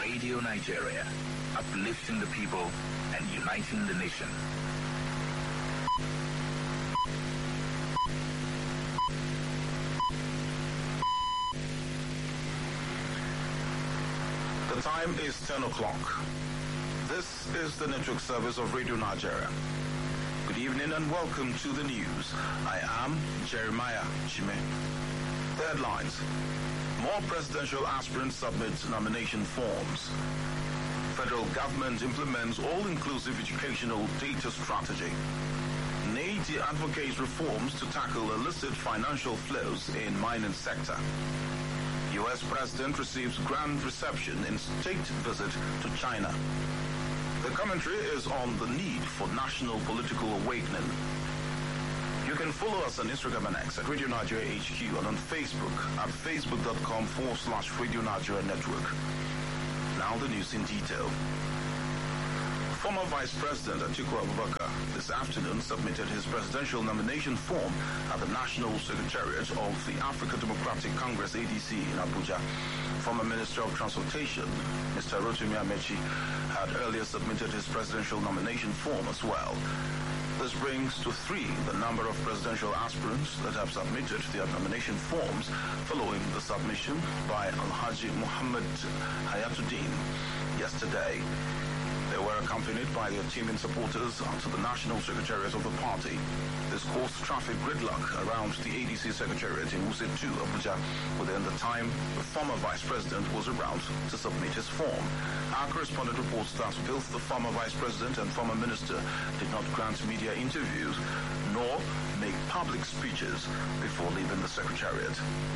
Radio Nigeria, uplifting the people and uniting the nation. The time is 10 o'clock. This is the network service of Radio Nigeria. Good evening and welcome to the news. I am Jeremiah Chime. The headlines. More presidential aspirants submit nomination forms. Federal government implements all-inclusive educational data strategy. NAITI advocates reforms to tackle illicit financial flows in mining sector. U.S. President receives grand reception in state visit to China. The commentary is on the need for national political awakening. You can follow us on Instagram and X at Radio Nigeria HQ and on Facebook at facebook.com/Radio Nigeria Network. Now the news in detail. Former Vice President Atiku Abubakar this afternoon submitted his presidential nomination form at the National Secretariat of the African Democratic Congress ADC in Abuja. Former Minister of Transportation, Mr. Rotimi Amechi, had earlier submitted his presidential nomination form as well. This brings to 3 the number of presidential aspirants that have submitted their nomination forms following the submission by Alhaji Muhammad Hayatuddin yesterday. They were accompanied by their teaming supporters to the National Secretariat of the party. This caused traffic gridlock around the ADC Secretariat in Wuse 2, Abuja, within the time the former Vice President was around to submit his form. Our correspondent reports that both the former Vice President and former Minister did not grant media interviews nor make public speeches before leaving the Secretariat.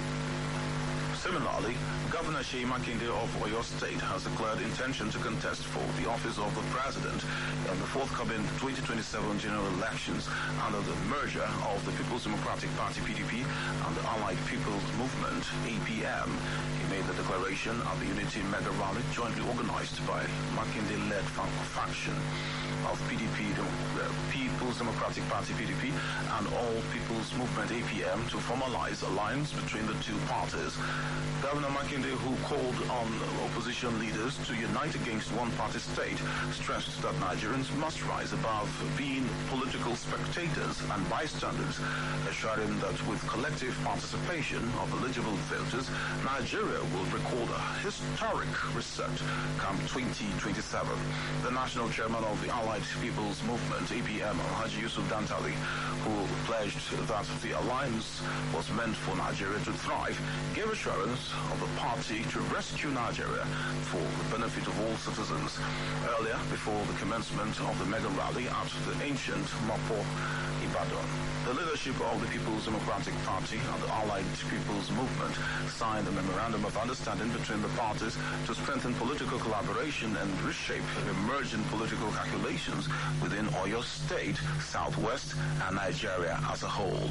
Similarly, Governor Seyi Makinde of Oyo State has declared intention to contest for the office of the President in the forthcoming 2027 general elections under the merger of the People's Democratic Party PDP and the Allied People's Movement APM. He made the declaration at the Unity Mega Rally jointly organized by Makinde-led faction of PDP, the People's Democratic Party PDP and All People's Movement APM to formalize alliance between the two parties. Governor Makinde, who called on opposition leaders to unite against one-party state, stressed that Nigerians must rise above being political spectators and bystanders, assuring that with collective participation of eligible voters, Nigeria will record a historic reset come 2027. The national chairman of the Allied People's Movement, APM, Alhaji Yusuf Dantali, who pledged that the alliance was meant for Nigeria to thrive, gave assurance of the party to rescue Nigeria for the benefit of all citizens. Earlier, before the commencement of the mega rally at the ancient Mapo, Ibadan, the leadership of the People's Democratic Party and the Allied People's Movement signed a memorandum of understanding between the parties to strengthen political collaboration and reshape emerging political calculations within Oyo State, Southwest, and Nigeria as a whole.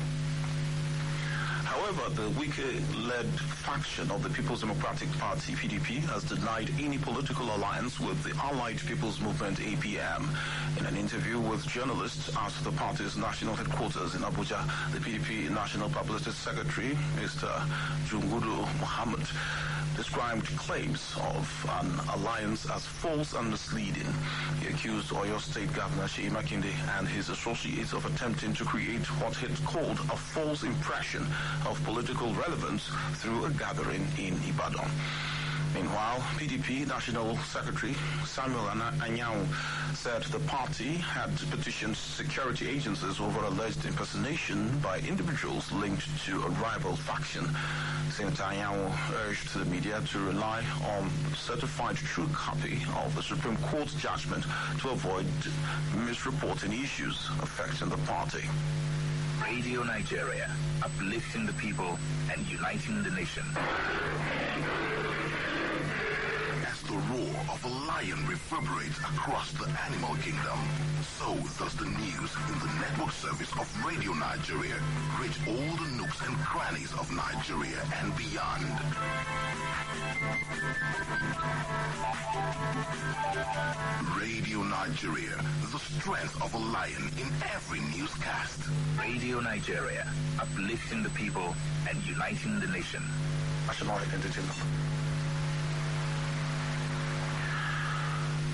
However, the Wike-led faction of the People's Democratic Party, PDP, has denied any political alliance with the Allied People's Movement, APM. In an interview with journalists at the party's national headquarters in Abuja, the PDP National Publicity Secretary, Mr. Jungudu Muhammad, described claims of an alliance as false and misleading. He accused Oyo State Governor Seyi Makinde and his associates of attempting to create what he called a false impression of political relevance through a gathering in Ibadan. Meanwhile, PDP National Secretary Samuel Anyanwu said the party had petitioned security agencies over alleged impersonation by individuals linked to a rival faction. Senator Anyanwu urged the media to rely on certified true copy of the Supreme Court's judgment to avoid misreporting issues affecting the party. Radio Nigeria, uplifting the people and uniting the nation. As the roar of a lion reverberates across the animal kingdom, so does the news in the network service of Radio Nigeria reach all the nooks and crannies of Nigeria and beyond. Radio Nigeria, the strength of a lion in every newscast. Radio Nigeria, uplifting the people and uniting the nation. National Entertainment.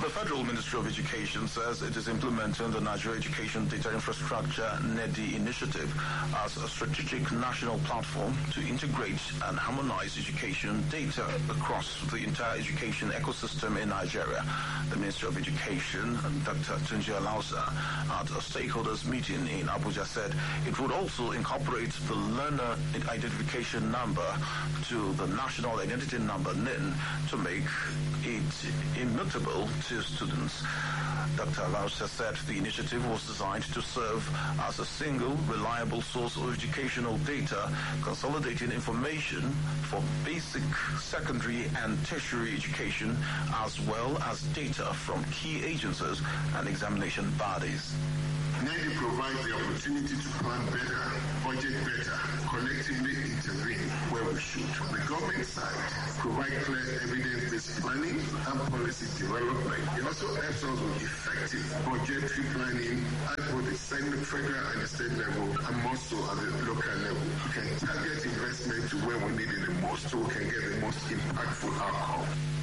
The Federal Ministry of Education says it is implementing the Nigeria Education Data Infrastructure NEDI initiative as a strategic national platform to integrate and harmonize education data across the entire education ecosystem in Nigeria. The Ministry of Education, Dr. Tunji Alausa, at a stakeholders meeting in Abuja said it would also incorporate the learner identification number to the national identity number NIN to make it immutable to students. Dr. Alausa said the initiative was designed to serve as a single, reliable source of educational data, consolidating information for basic, secondary, and tertiary education, as well as data from key agencies and examination bodies. NEDI provides the opportunity to plan better, budget better, collectively intervene where we should. The government side provides clear evidence-based planning and policy development. It also helps us with effective budgetary planning at both the federal and the state level, and more so at the local level. We can target investment to where we need it the most so we can get the most impactful outcome.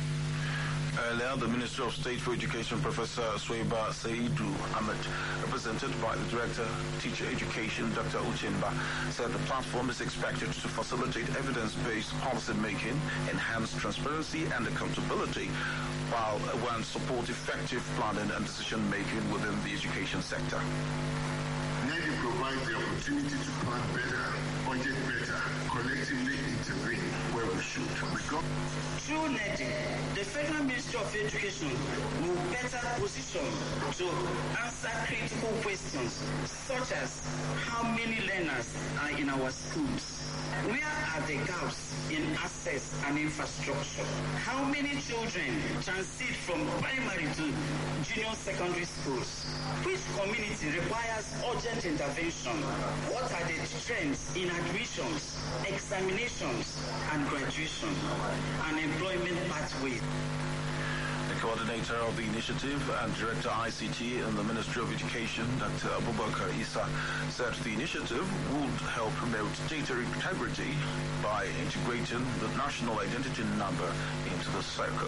Earlier, the Minister of State for Education, Professor Suwaiba Saidu Ahmed, represented by the Director, Teacher Education, Dr. Uchemba, said the platform is expected to facilitate evidence-based policy making, enhance transparency and accountability, while support effective planning and decision-making within the education sector. NEDI provides the opportunity to plan better, budget better, collectively intervene where we should. Through NEDI, the Federal Ministry of Education will better position to answer critical questions such as how many learners are in our schools, where are the gaps in access and infrastructure, how many children transit from primary to junior secondary schools, which community requires urgent intervention, what are the trends in admissions, examinations, and graduation, and employment pathways. The coordinator of the initiative and Director ICT in the Ministry of Education, Dr. Abubakar Isa, said the initiative would help promote data integrity by integrating the national identity number into the circle.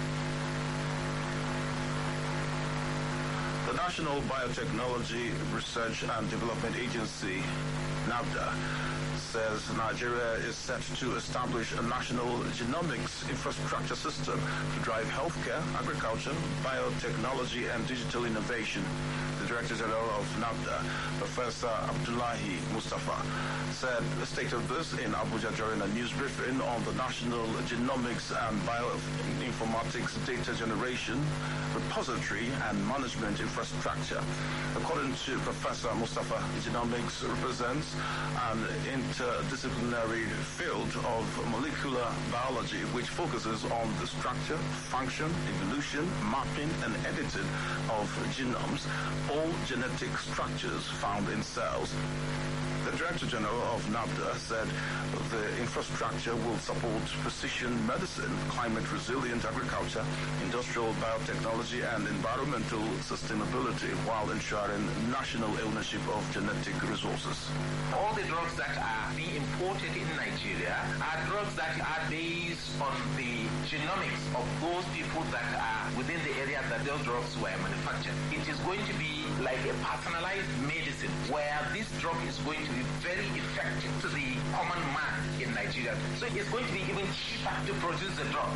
The National Biotechnology Research and Development Agency, NABDA, says Nigeria is set to establish a national genomics infrastructure system to drive healthcare, agriculture, biotechnology, and digital innovation. The Director General of NABDA, Professor Abdullahi Mustafa, stated this in Abuja during a news briefing on the National Genomics and Bioinformatics Data Generation, Repository, and Management Infrastructure. According to Professor Mustafa, genomics represents an interdisciplinary field of molecular biology which focuses on the structure, function, evolution, mapping, and editing of genomes, all genetic structures found in cells. The Director General of NABDA said the infrastructure will support precision medicine, climate-resilient agriculture, industrial biotechnology, and environmental sustainability while ensuring national ownership of genetic resources. All the drugs that are being imported in Nigeria are drugs that are based on the genomics of those people that are within the area that those drugs were manufactured. It is going to be like a personalized medicine where this drug is going to be very effective to the common man in Nigeria. So it's going to be even cheaper to produce the drug.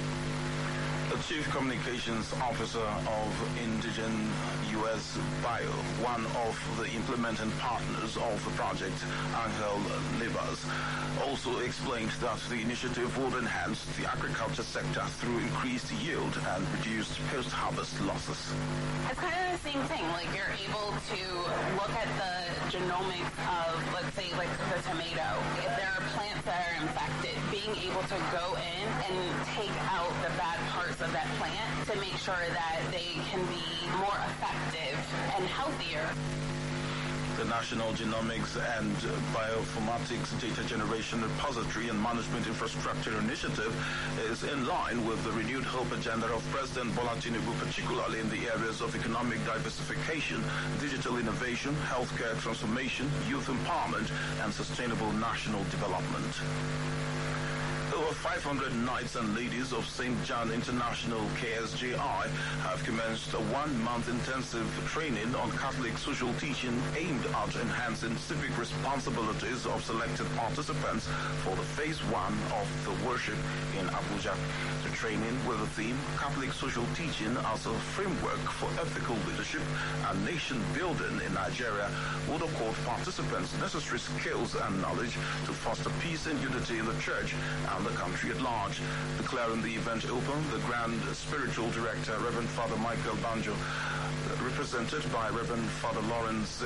The Chief Communications Officer of Indigen US Bio, one of the implementing partners of the project, Angel Libas, also explained that the initiative would enhance the agriculture sector through increased yield and reduced post-harvest losses. It's kind of the same thing. Like, you're able to look at the genomics of, let's say, like the tomato. If there are plants that are infected, being able to go in and take out the bad parts of that plant to make sure that they can be more effective and healthier. The National Genomics and Bioinformatics Data Generation Repository and Management Infrastructure Initiative is in line with the renewed hope agenda of President Bola Tinubu, particularly in the areas of economic diversification, digital innovation, healthcare transformation, youth empowerment, and sustainable national development. Over 500 knights and ladies of St. John International KSJI have commenced a one-month intensive training on Catholic social teaching aimed at enhancing civic responsibilities of selected participants for the phase 1 of the worship in Abuja. The training with the theme Catholic social teaching as a framework for ethical leadership and nation building in Nigeria would accord participants necessary skills and knowledge to foster peace and unity in the church and the country at large. Declaring the event open, the Grand Spiritual Director, Reverend Father Michael Banjo, represented by Reverend Father Lawrence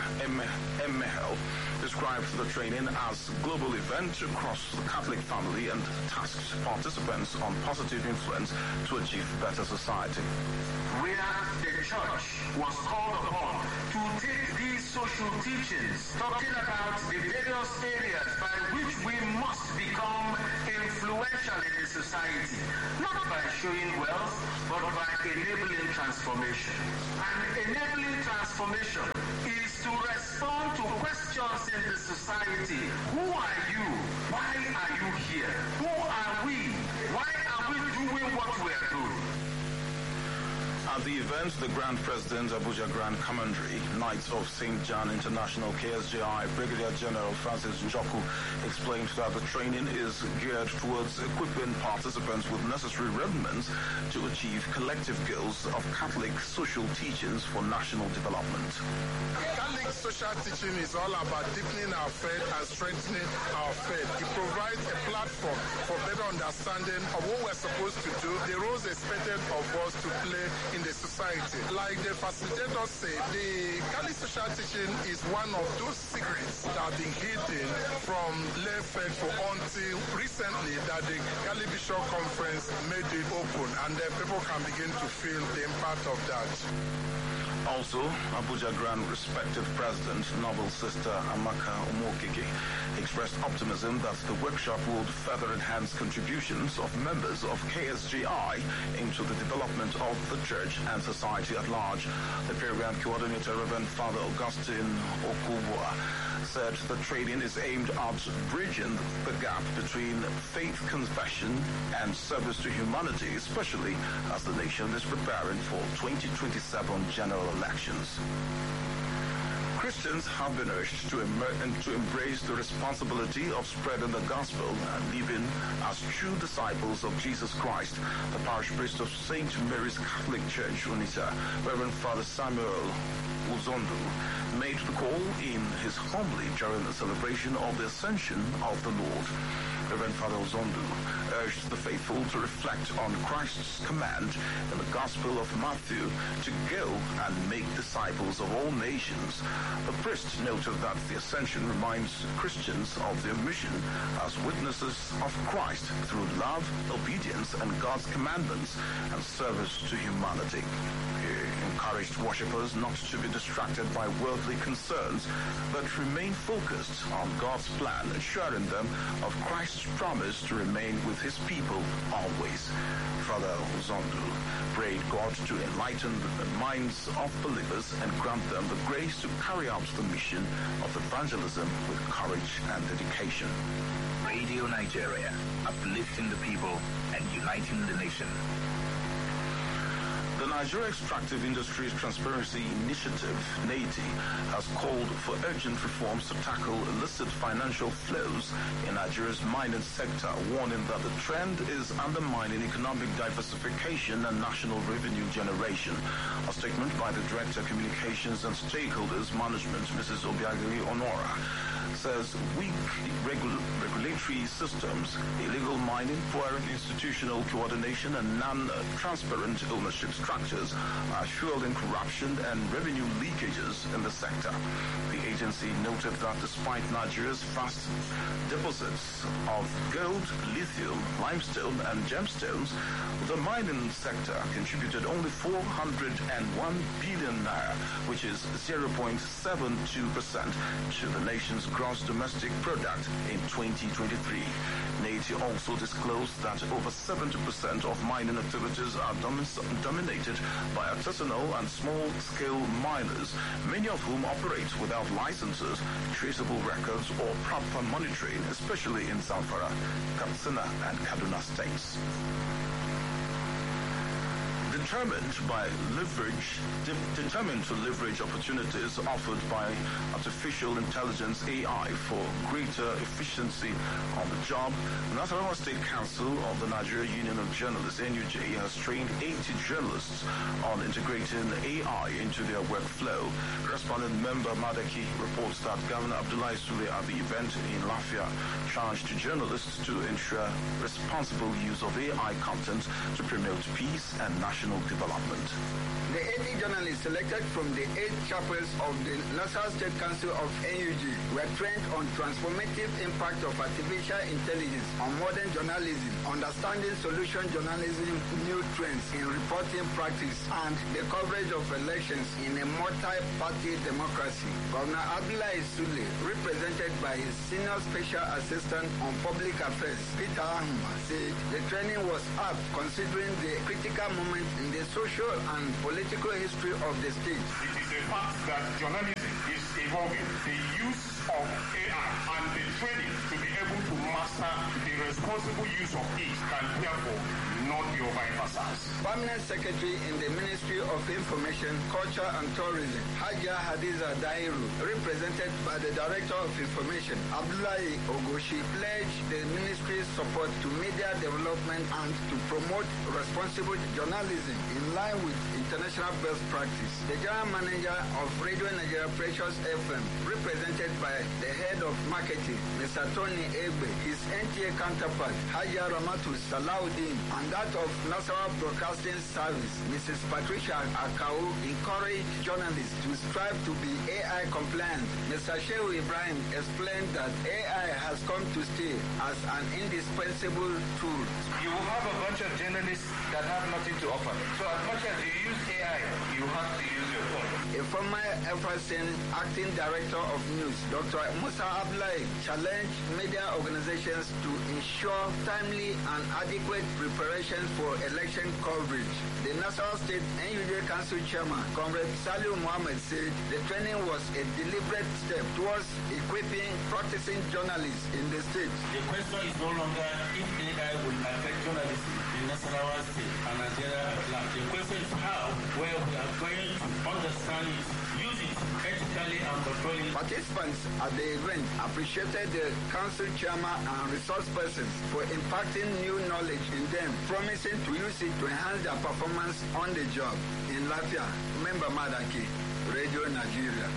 Mehel, described the training as a global event across the Catholic family and tasked participants on positive influence to achieve better society. Where the church was called upon to take these social teachings, talking about the various areas by which we must become influential in the society, not by showing wealth, but by enabling transformation. And enabling transformation is to respond to questions in the society. Who are you? Why are you here? Who are we? Why are we doing what we are doing? At the event, the Grand President, Abuja Grand Commandery, Knights of St. John International KSJI, Brigadier General Francis Njoku, explained that the training is geared towards equipping participants with necessary rudiments to achieve collective goals of Catholic social teachings for national development. Catholic social teaching is all about deepening our faith and strengthening our faith. It provides a platform for better understanding of what we're supposed to do, the roles expected of us to play in the society. Like the facilitators say, the Catholic social teaching is one of those secrets that have been hidden from lay faithful until recently that the Catholic Bishop Conference made it open, and then people can begin to feel the impact of that. Also, Abuja Grand Respected President, Noble Sister Amaka Omokike, expressed optimism that the workshop would further enhance contributions of members of KSJI into the development of the church and society at large. The program coordinator, Reverend Father Augustine Okubwa, said the training is aimed at bridging the gap between faith confession and service to humanity, especially as the nation is preparing for 2027 general elections. Christians have been urged to embrace the responsibility of spreading the gospel and living as true disciples of Jesus Christ. The parish priest of St. Mary's Catholic Church, Onitsha, Reverend Father Samuel Uzondu, made the call in his homily during the celebration of the Ascension of the Lord. Reverend Father Uzondu urged the faithful to reflect on Christ's command in the Gospel of Matthew to go and make disciples of all nations. The priest noted that the Ascension reminds Christians of their mission as witnesses of Christ through love, obedience, and God's commandments and service to humanity. He encouraged worshippers not to be distracted by worldly concerns, but remain focused on God's plan, assuring them of Christ's promise to remain with his people always. Father Uzondu prayed God to enlighten the minds of believers and grant them the grace to carry out the mission of evangelism with courage and dedication. Radio Nigeria, uplifting the people and uniting the nation. The Nigeria Extractive Industries Transparency Initiative, NAITI, has called for urgent reforms to tackle illicit financial flows in Nigeria's mining sector, warning that the trend is undermining economic diversification and national revenue generation. A statement by the Director of Communications and Stakeholders Management, Mrs. Obiageli Honora, says weak regulatory systems, illegal mining, poor institutional coordination, and non-transparent ownership structures are fueling corruption and revenue leakages in the sector. The agency noted that despite Nigeria's vast deposits of gold, lithium, limestone, and gemstones, the mining sector contributed only 401 billion naira, which is 0.72% to the nation's gross gross domestic product in 2023. NATE also disclosed that over 70% of mining activities are dominated by artisanal and small-scale miners, many of whom operate without licenses, traceable records, or proper monitoring, especially in Zamfara, Katsina, and Kaduna states. Determined to leverage opportunities offered by artificial intelligence AI for greater efficiency on the job, the Nasarawa State Council of the Nigeria Union of Journalists, NUJ, has trained 80 journalists on integrating AI into their workflow. Respondent member Madaki reports that Governor Abdullahi Sule at the event in Lafia charged journalists to ensure responsible use of AI content to promote peace and national development. The 80 journalists selected from the 8 chapters of the Nasarawa State Council of NUJ were trained on transformative impact of artificial intelligence on modern journalism, understanding solution journalism, new trends in reporting practice, and the coverage of elections in a multi-party democracy. Governor Abdullahi Sule, represented by his senior special assistant on public affairs, Peter Ahuma, said the training was apt considering the critical moment in the social and political history of the state. It is a fact that journalism is evolving. The use of AI and the training to be able to master the responsible use of it can therefore not be overemphasized. Permanent Secretary in the Ministry of Information, Culture and Tourism, Hajia Hadiza Dairu, represented by the Director of Information, Abdullahi Ogoshi, pledged the ministry's support to media development and to promote responsible journalism in line with international best practice. The General Manager of Radio Nigeria Precious FM, represented by the Head of Marketing, Mr. Tony Egbe, his NTA counterpart, Hajia Ramatu Salahuddin, and that of Nasarawa Broadcasting Service, Mrs. Patricia Akau, encouraged journalists to strive to be AI compliant. Mr. Shehu Ibrahim explained that AI has come to stay as an indispensable tool. You will have a bunch of journalists that have nothing to offer. So as much as you use AI, you have to use your phone. A former FSN acting director of news, Dr. Musa Abdullahi, challenged media organizations to ensure timely and adequate preparations for election coverage. The Nasarawa State NUJ Council Chairman, Comrade Saliu Mohammed, said the training was a deliberate step towards equipping practicing journalists in the state. The question is no longer if AI will affect journalism in Nasarawa State and Nigeria at large. The question is how, where we are going to understand it, use it ethically and controlling. Participants at the event appreciated the council chairman and resource persons for imparting new knowledge in them, promising to use it to enhance their performance on the job. In Lafia, member Madaki, Radio Nigeria.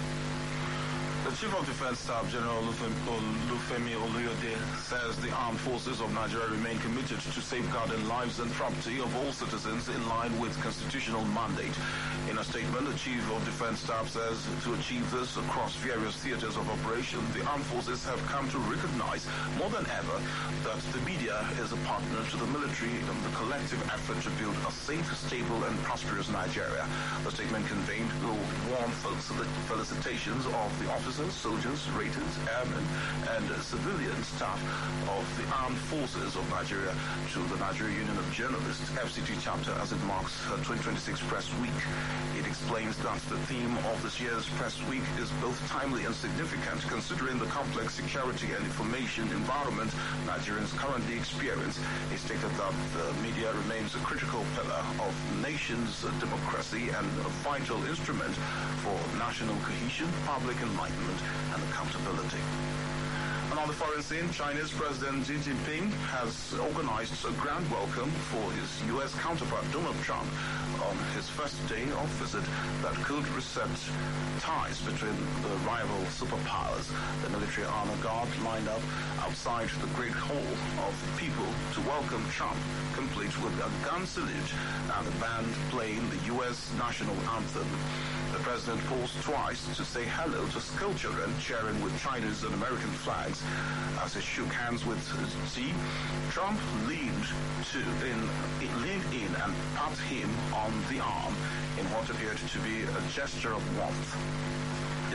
The Chief of Defense Staff, General Lufemi Oluyode, says the armed forces of Nigeria remain committed to safeguarding lives and property of all citizens in line with constitutional mandate. In a statement, the Chief of Defense Staff says to achieve this across various theaters of operation, the armed forces have come to recognize more than ever that the media is a partner to the military in the collective effort to build a safe, stable, and prosperous Nigeria. The statement contained the warm felicitations of the officers, soldiers, raters, airmen, and civilian staff of the Armed Forces of Nigeria to the Nigeria Union of Journalists, FCT chapter, as it marks her 2026 Press Week. It explains that the theme of this year's Press Week is both timely and significant considering the complex security and information environment Nigerians currently experience. It stated that the media remains a critical pillar of the nation's democracy and a vital instrument for national cohesion, public enlightenment, and accountability. And on the foreign scene, Chinese President Xi Jinping has organized a grand welcome for his U.S. counterpart Donald Trump on his first day of visit that could reset ties between the rival superpowers. The military honor guard lined up outside the Great Hall of People to welcome Trump, complete with a gun salute and the band playing the U.S. national anthem. The president paused twice to say hello to schoolchildren cheering with Chinese and American flags. As he shook hands with Xi, Trump leaned in and patted him on the arm in what appeared to be a gesture of warmth. The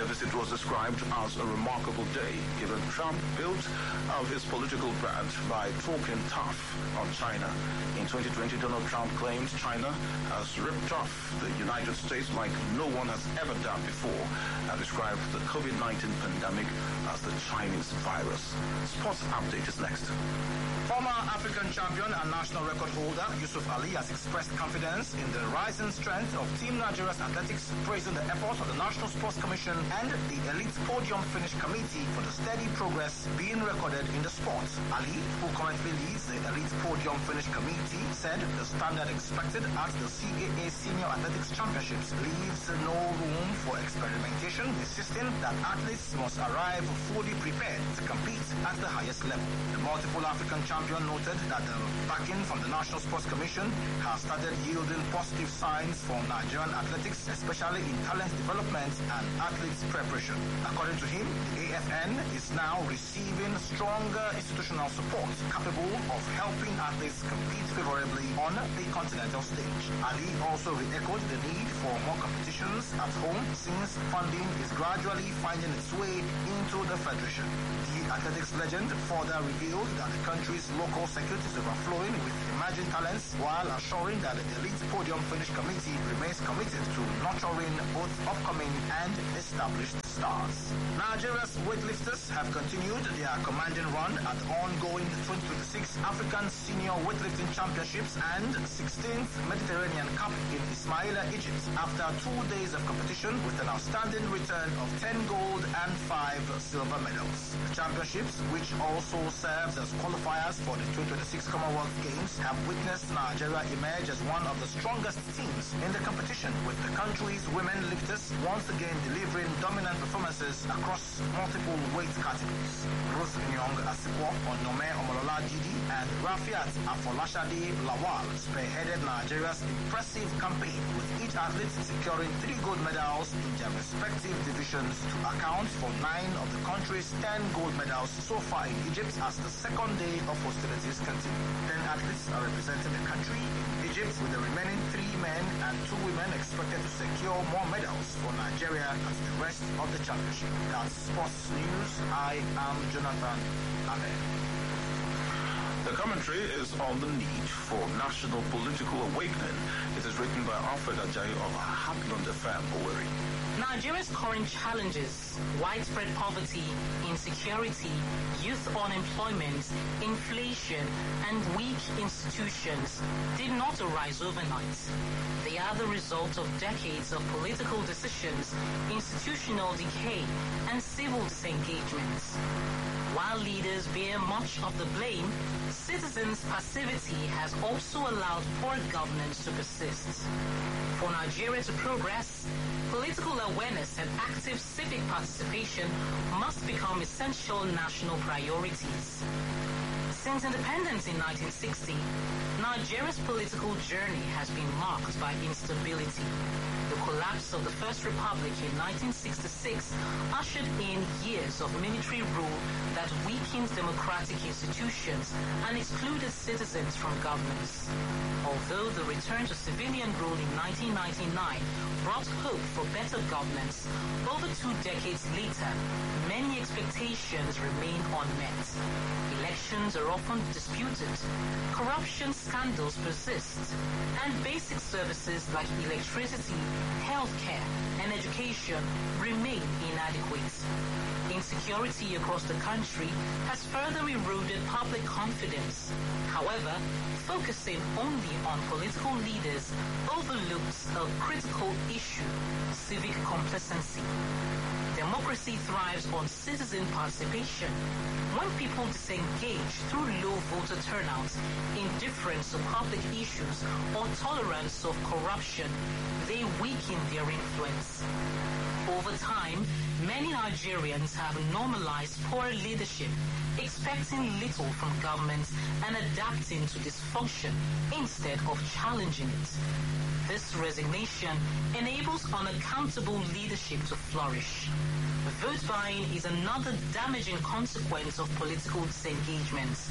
The visit was described as a remarkable day, given Trump built of his political brand by talking tough on China. In 2020, Donald Trump claimed China has ripped off the United States like no one has ever done before, and described the COVID-19 pandemic as the Chinese virus. Sports Update is next. Former African champion and national record holder Yusuf Ali has expressed confidence in the rising strength of Team Nigeria's athletics, praising the efforts of the National Sports Commission and the Elite Podium Finish Committee for the steady progress being recorded in the sport. Ali, who currently leads the Elite Podium Finish Committee, said the standard expected at the CAA Senior Athletics Championships leaves no room for experimentation, insisting that athletes must arrive fully prepared to compete at the highest level. The multiple African champion noted that the backing from the National Sports Commission has started yielding positive signs for Nigerian athletics, especially in talent development and athletes preparation. According to him, the AFN is now receiving stronger institutional support capable of helping athletes compete favorably on the continental stage. Ali also re-echoed the need for more competitions at home since funding is gradually finding its way into the federation. The athletics legend further revealed that the country's local circuit is overflowing with emerging talents, while assuring that the Elite Podium Finish Committee remains committed to nurturing both upcoming and established stars. Nigeria's weightlifters have continued their commanding run at the ongoing 2026 African Senior Weightlifting Championships and 16th Mediterranean Cup in Ismaila, Egypt, after 2 days of competition with an outstanding return of 10 gold and 5 silver medals. The championships, which also serves as qualifiers for the 2026 Commonwealth Games, have witnessed Nigeria emerge as one of the strongest teams in the competition, with the country's women lifters once again delivering dominant performances across multiple weight categories. Ruth Nyong Asikwo, Onome Omolola Didi, and Rafiat Afolashade Lawal spearheaded Nigeria's impressive campaign, with each athlete securing 3 gold medals in their respective divisions to account for 9 of the country's 10 gold medals so far in Egypt, as the second day of hostilities continue. 10 athletes are representing the country in Egypt, with the remaining 3 men and 2 women expected to secure more medals for Nigeria at the rest of the championship. That's Sports News. I am Jonathan Amen. The commentary is on the need for national political awakening. It is written by Alfred Ajayi of Heartland FM, Owerri. Nigeria's current challenges, widespread poverty, insecurity, youth unemployment, inflation, and weak institutions did not arise overnight. They are the result of decades of political decisions, institutional decay, and civil disengagement. While leaders bear much of the blame, citizens' passivity has also allowed poor governance to persist. For Nigeria to progress, political awareness and active civic participation must become essential national priorities. Since independence in 1960, Nigeria's political journey has been marked by instability. The collapse of the First Republic in 1966 ushered in years of military rule that weakened democratic institutions and excluded citizens from governance. Although the return to civilian rule in 1999 brought hope for better governance, over 2 decades later, many expectations remain unmet. Elections are often disputed, corruption scandals persist, and basic services like electricity, healthcare, and education remain inadequate. Insecurity across the country has further eroded public confidence. However, focusing only on political leaders overlooks a critical issue: civic complacency. Democracy thrives on citizen participation. When people disengage through low voter turnout, indifference to public issues, or tolerance of corruption, they weaken their influence. Over time, many Nigerians have normalized poor leadership, expecting little from government and adapting to dysfunction instead of challenging it. This resignation enables unaccountable leadership to flourish. Vote buying is another damaging consequence of political disengagement.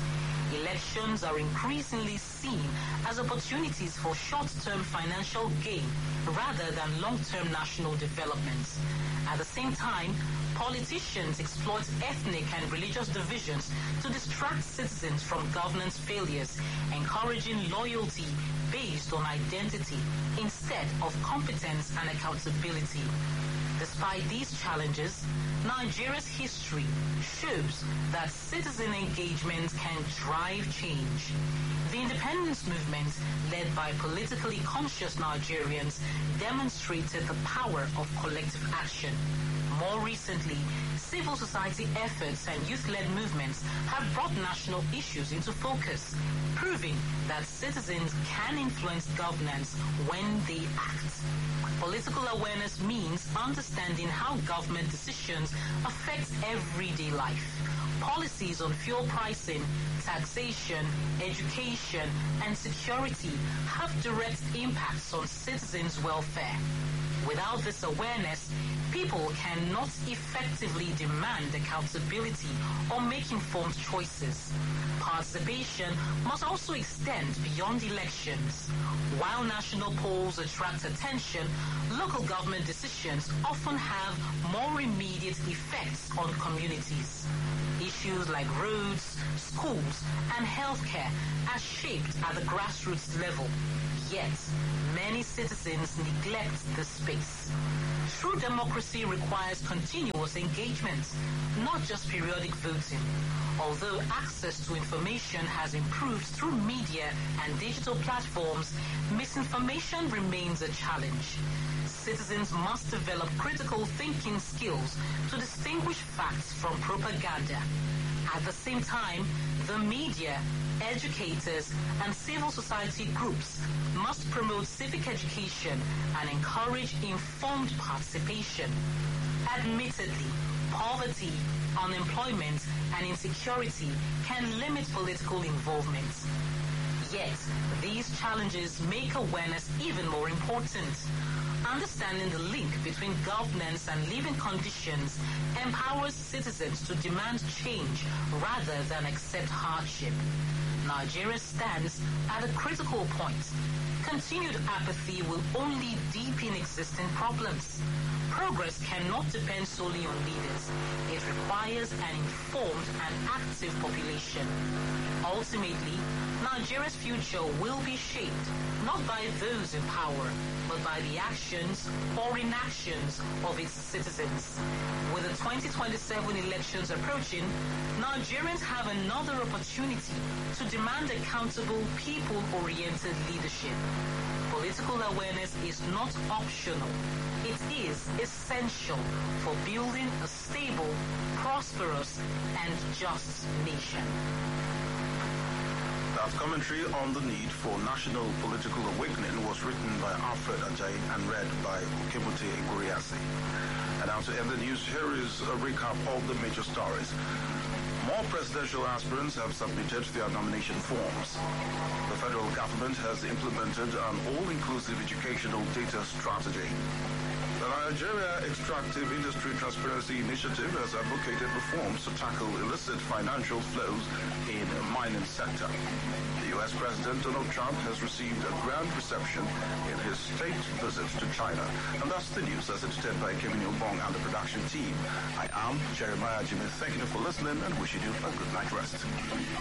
Elections are increasingly seen as opportunities for short-term financial gain rather than long-term national development. At the same time, politicians exploit ethnic and religious divisions to distract citizens from governance failures, encouraging loyalty based on identity instead of competence and accountability. Despite these challenges, Nigeria's history shows that citizen engagement can drive change. The independence movement, led by politically conscious Nigerians, demonstrated the power of collective action. More recently, civil society efforts and youth-led movements have brought national issues into focus, proving that citizens can influence governance when they act. Political awareness means understanding how government decisions affect everyday life. Policies on fuel pricing, taxation, education, and security have direct impacts on citizens' welfare. Without this awareness, people cannot effectively demand accountability or make informed choices. Participation must also extend beyond elections. While national polls attract attention, local government decisions often have more immediate effects on communities. Issues like roads, schools, and healthcare are shaped at the grassroots level. Yet, many citizens neglect this space. True democracy requires continuous engagement, not just periodic voting. Although access to information has improved through media and digital platforms, misinformation remains a challenge. Citizens must develop critical thinking skills to distinguish facts from propaganda. At the same time, the media, educators, and civil society groups must promote civic education and encourage informed participation. Admittedly, poverty, unemployment, and insecurity can limit political involvement. Yet, these challenges make awareness even more important. Understanding the link between governance and living conditions empowers citizens to demand change rather than accept hardship. Nigeria stands at a critical point. Continued apathy will only deepen existing problems. Progress cannot depend solely on leaders. It requires an informed and active population. Ultimately, Nigeria's future will be shaped not by those in power, but by the actions or inactions of its citizens. With the 2027 elections approaching, Nigerians have another opportunity to demand accountable, people-oriented leadership. Political awareness is not optional. It is essential for building a stable, prosperous, and just nation. That commentary on the need for national political awakening was written by Alfred Ajayi and read by Okebute Iguriasi. And now to end the news, here is a recap of the major stories. More presidential aspirants have submitted their nomination forms. The federal government has implemented an all-inclusive educational data strategy. The Nigeria Extractive Industry Transparency Initiative has advocated reforms to tackle illicit financial flows in the mining sector. The U.S. President Donald Trump has received a grand reception in his state visit to China. And that's the news as edited by Kevin Yobong and the production team. I am Jeremiah Jimmy. Thank you for listening and wishing you a good night rest.